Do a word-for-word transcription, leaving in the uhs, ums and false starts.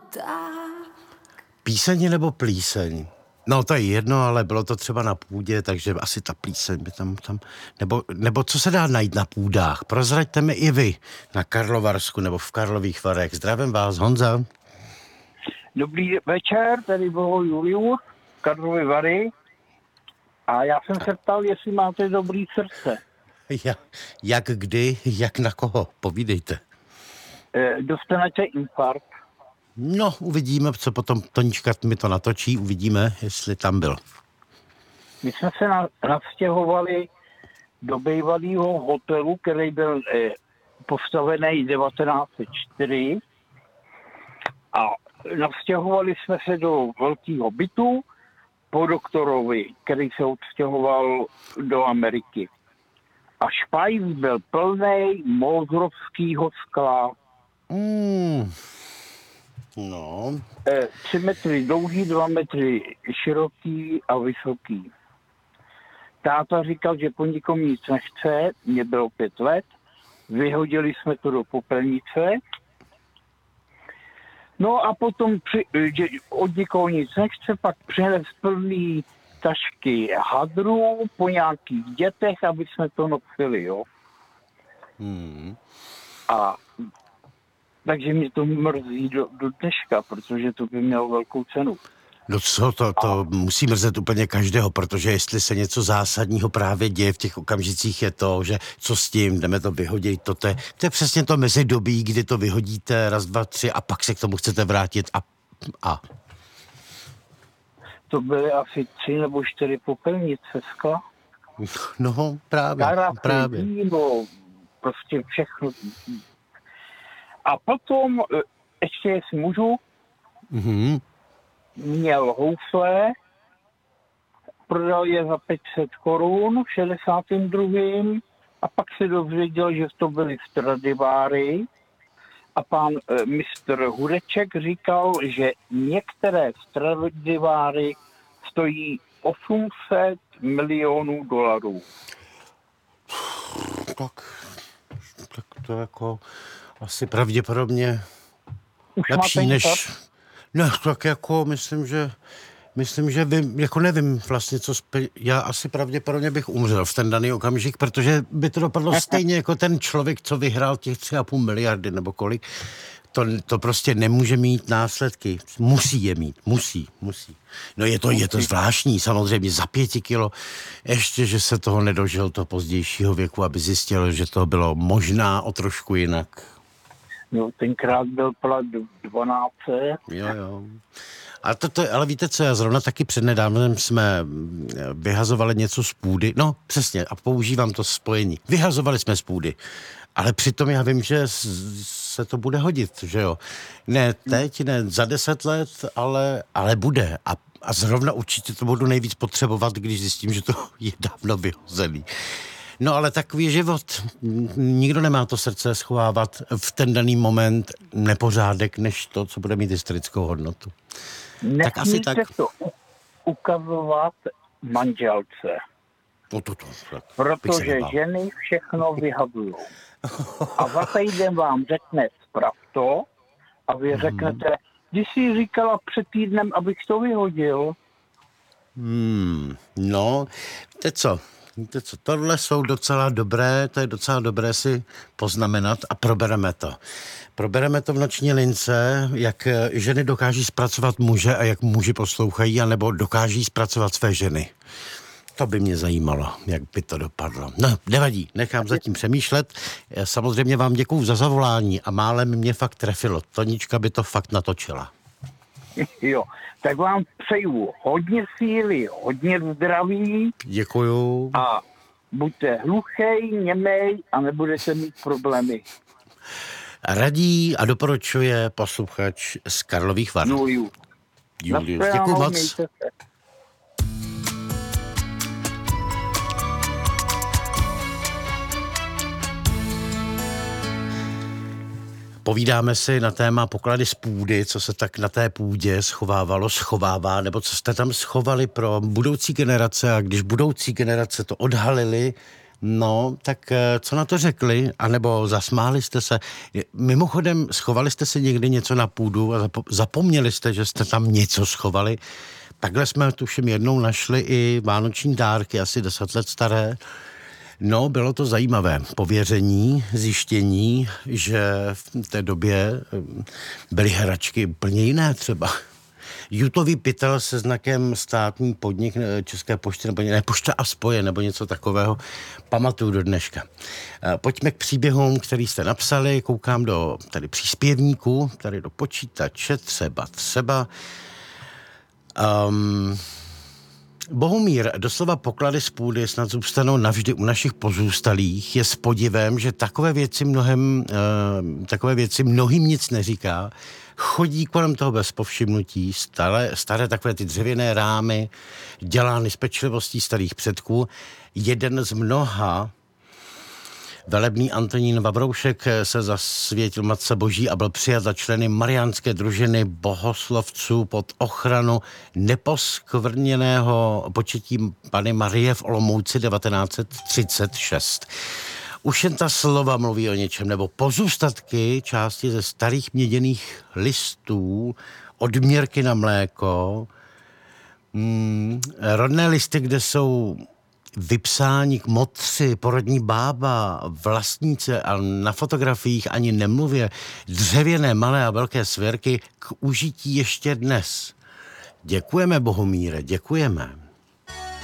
tak. Píseň nebo plíseň? No to je jedno, ale bylo to třeba na půdě, takže asi ta plíseň by tam, tam nebo, nebo co se dá najít na půdách? Prozraďte mi i vy na Karlovarsku nebo v Karlových Varech. Zdravím vás, Honza. Dobrý večer, tady bylo Julius, Karlovy Vary. A já jsem se ptal, jestli máte dobrý srdce. Ja, jak kdy, jak na koho? Povídejte. E, dostanete infarkt. No, uvidíme, co potom Tonička mi to natočí, uvidíme, jestli tam byl. My jsme se na, navstěhovali do bývalého hotelu, který byl e, postavený devatenáct set čtyři a navstěhovali jsme se do velkého bytu po doktorovi, který se odstěhoval do Ameriky. A špajz byl plnej mozrovského skla. Mm. No. E, tři metry dlouhý, dva metry široký a vysoký. Táta říkal, že po nikom nic nechce, mě bylo pět let, vyhodili jsme to do popelnice. No a potom při, že od nikoho nic nechce, pak přines plný tašky hadrů po nějakých dětech, aby jsme to nosili, jo. Hmm. A takže mě to mrzí do, do dneška, protože to by mělo velkou cenu. No co, to, to a... musí mrzet úplně každého, protože jestli se něco zásadního právě děje v těch okamžicích je to, že co s tím, jdeme to vyhodit, to, to, je, to je přesně to mezidobí, kdy to vyhodíte raz, dva, tři a pak se k tomu chcete vrátit a... a. To byly asi tři nebo čtyři popelnice skla. No, právě, Karafy, právě. víno, prostě všechno. A potom, ještě jestli můžu, Mm-hmm. měl houfle, prodal je za pět set korun v šedesátém druhém a pak se dozvěděl, že to byly Stradiváry a pan e, mistr Hudeček říkal, že některé Stradiváry stojí osm set milionů dolarů. Tak, tak to jako asi pravděpodobně Už lepší než... No, tak jako myslím, že myslím, že vím, jako nevím vlastně, co spe... já asi pravděpodobně bych umřel v ten daný okamžik, protože by to dopadlo stejně jako ten člověk, co vyhrál těch tři a půl miliardy nebo kolik. To, to prostě nemůže mít následky. Musí je mít. Musí, musí. No je to, je to zvláštní, samozřejmě za pěti kilo. Ještě, že se toho nedožil do pozdějšího věku, aby zjistil, že to bylo možná o trošku jinak. No, tenkrát byl plat dvanáct. Jo, jo. A to, to, ale víte co, já zrovna taky přednedávnem jsme vyhazovali něco z půdy. No, přesně, a používám to spojení. Vyhazovali jsme z půdy. Ale přitom já vím, že se to bude hodit, že jo. Ne teď, ne za deset let, ale, ale bude. A, a zrovna určitě to budu nejvíc potřebovat, když zjistím, že to je dávno vyhozený. No ale takový život. Nikdo nemá to srdce schovávat v ten daný moment nepořádek, než to, co bude mít historickou hodnotu. Tak asi tak. To ukazovat manželce. No to, to, tak, protože ženy všechno vyhadují. A za týden vám řekne sprav to a vy hmm. řeknete, když jsi říkala před týdnem, abych to vyhodil. Hmm, no, teď co? Víte co, tohle jsou docela dobré, to je docela dobré si poznamenat a probereme to. Probereme to v noční lince, jak ženy dokáží zpracovat muže a jak muži poslouchají, anebo dokáží zpracovat své ženy. To by mě zajímalo, jak by to dopadlo. No, nevadí, nechám zatím přemýšlet. Já samozřejmě vám děkuju za zavolání a málem mě fakt trefilo. Tonička by to fakt natočila. Jo, tak vám přeju hodně síly, hodně zdraví. Děkuju. A buďte hluchej, němej a nebudete mít problémy. Radí a doporučuje posluchač z Karlových Var. Julius. Julius, děkuju moc. Povídáme si na téma poklady z půdy, co se tak na té půdě schovávalo, schovává, nebo co jste tam schovali pro budoucí generace a když budoucí generace to odhalili No, tak eh, co na to řekli? A nebo zasmáli jste se? Mimochodem, schovali jste si někdy něco na půdu a zapo- zapomněli jste, že jste tam něco schovali? Takhle jsme tuším jednou našli i vánoční dárky, asi deset let staré. No, bylo to zajímavé pověření, zjištění, že v té době byly hračky úplně jiné třeba. Jutový pytel se znakem státní podnik České pošty, nebo ne, Pošta a spoje, nebo něco takového, pamatuju do dneška. Pojďme k příběhům, který jste napsali, koukám do tady příspěvníků, tady do počítače, třeba, třeba. Um, Bohumír, doslova poklady z půdy snad zůstanou navždy u našich pozůstalých. Je s podivem, že takové věci mnohem, uh, takové věci mnohým nic neříká. Chodí kolem toho bez povšimnutí, staré, staré takové ty dřevěné rámy, dělány s pečlivostí starých předků. Jeden z mnoha, velebný Antonín Vavroušek, se zasvětil Matce Boží a byl přijat za členy Mariánské družiny bohoslovců pod ochranu neposkvrněného početí Panny Marie v Olomouci devatenáct set třicet šest. Už jen ta slova mluví o něčem, nebo pozůstatky části ze starých měděných listů, odměrky na mléko, mm, rodné listy, kde jsou vypsání k motři, porodní bába, vlastníce a na fotografiích ani nemluvě, dřevěné malé a velké svěrky k užití ještě dnes. Děkujeme, Bohumíre, děkujeme.